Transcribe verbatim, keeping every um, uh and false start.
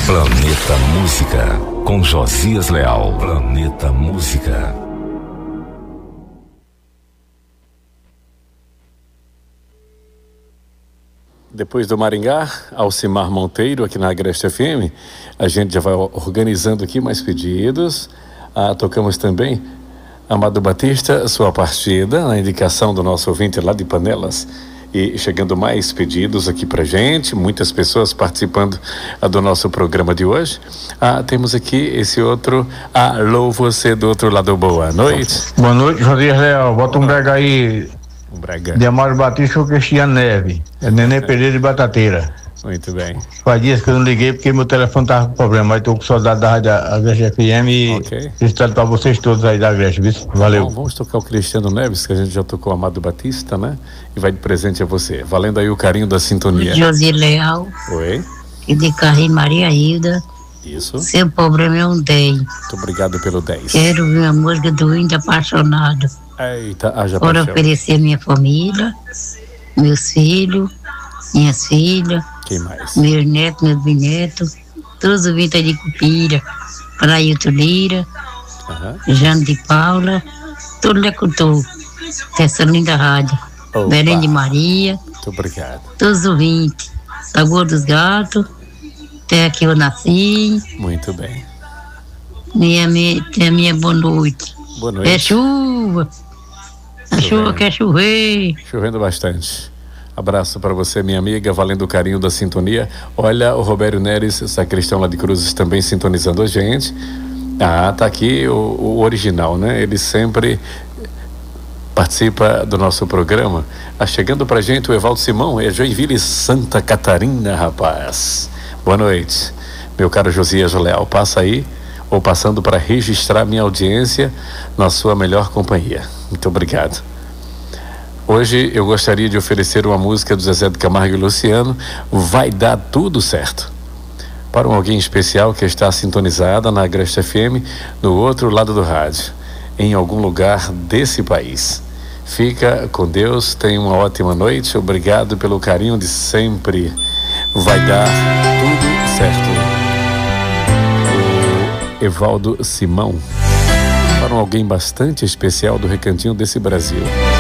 Planeta Música, com Josias Leal. Planeta Música. Depois do Maringá, Alcimar Monteiro, aqui na Agreste F M, a gente já vai organizando aqui mais pedidos. Ah, tocamos também Amado Batista, Sua Partida, na indicação do nosso ouvinte lá de Panelas. E chegando mais pedidos aqui pra gente, muitas pessoas participando ah, do nosso programa de hoje. Ah, temos aqui esse outro, alô você do outro lado, boa noite. Boa noite, Josias Leal, bota um brega aí, um brega. de Amado Batista ou Cristiano Neve, é Nenê Pereira de Batateira. Muito bem. Faz dias que eu não liguei porque meu telefone tava com problema, mas tô com saudade da Rádio Agreste F M e okay. Felicitado pra vocês todos aí da Agreste, viu? Valeu. Bom, vamos tocar o Cristiano Neves, que a gente já tocou o Amado Batista, né? E vai de presente a você. Valendo aí o carinho da sintonia. Josi Leal. Oi. E de Carrinho Maria Hilda. Isso. Seu problema é um dez. Muito obrigado pelo dez. Quero ouvir a música do Índio Apaixonado. Eita, haja Para paixão. oferecer minha família, meus filhos, minhas filhas. Quem mais? Meus netos, meus bisnetos, todos os vinhos de Cupira, para Ailton Lira, uhum. Jane de Paula, todo lecutor, dessa linda rádio. Opa. Belém de Maria. Muito obrigado. Todos os ouvintes, Lagoa dos Gatos, até aqui eu nasci. Muito bem. Minha, minha, minha, minha boa noite. Boa noite. É chuva. A chuva quer chover. Chovendo bastante. Abraço para você, minha amiga, valendo o carinho da sintonia. Olha, o Robério Neres, sacristão lá de Cruzes, também sintonizando a gente. Ah, tá aqui o, o original, né? Ele sempre participa do nosso programa. Ah, chegando pra gente o Evaldo Simão, é Joinville, Santa Catarina, rapaz. Boa noite. Meu caro Josias Leal, passa aí, ou passando para registrar minha audiência na sua melhor companhia. Muito obrigado. Hoje eu gostaria de oferecer uma música do Zezé de Camargo e Luciano, Vai Dar Tudo Certo, para um alguém especial que está sintonizada na Agreste F M, no outro lado do rádio, em algum lugar desse país. Fica com Deus, tenha uma ótima noite, obrigado pelo carinho de sempre. Vai dar tudo certo. O Evaldo Simão, para um alguém bastante especial do recantinho desse Brasil.